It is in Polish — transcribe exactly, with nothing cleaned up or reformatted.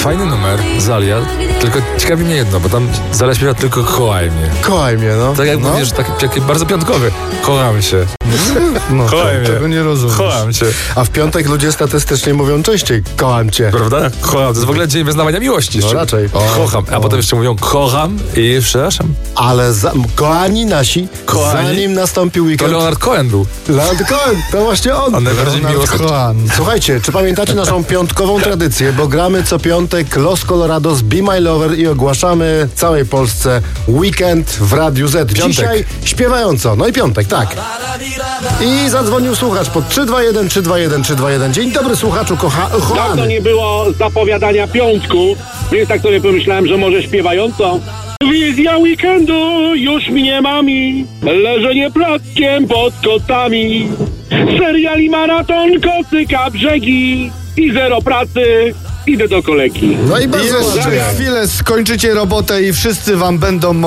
fajny numer, Zalia, tylko ciekawi mnie jedno, bo tam Zalia śpiewa tylko kochaj mnie. Kochaj mnie, no. Tak jak no. mówisz, taki, taki bardzo piątkowy. Kocham się. No, kochaj to, mnie. tego nie rozumiem. Kocham cię. A w piątek ludzie statystycznie mówią częściej kocham cię. Prawda? Kocham. To jest w ogóle dzień wyznawania miłości. No raczej. O, kocham. A o. potem jeszcze mówią kocham i przepraszam. Ale za, kochani nasi, Kochani? zanim nastąpił To weekend... Leonard Cohen był. Leonard Cohen, to właśnie on. On najbardziej Leonard miłosny. Cohen. Słuchajcie, czy pamiętacie naszą piątkową tradycję, bo gramy co piątek Los Colorados Be My Lover i ogłaszamy całej Polsce weekend w Radiu Z. Piątek. Dzisiaj śpiewająco. No i piątek, tak. I zadzwonił słuchacz pod trzy dwa jeden trzy dwa jeden trzy dwa jeden. Dzień dobry słuchaczu, kocha... Dawno kochany. nie było zapowiadania piątku, więc tak sobie pomyślałem, że może śpiewająco. Wizja weekendu już mnie mami, leżenie plackiem pod kotami, seriali maraton, kotyka brzegi i zero pracy, idę do kolegi. No i I bardzo jeszcze ładnie. chwilę skończycie robotę i wszyscy wam będą